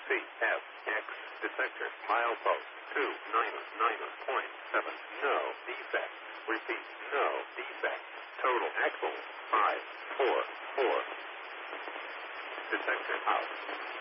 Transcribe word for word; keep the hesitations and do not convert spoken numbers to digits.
C F X. Detector. Milepost two nine nine point seven. No defect. Repeat. No defect. Total axle five four four. Detector out.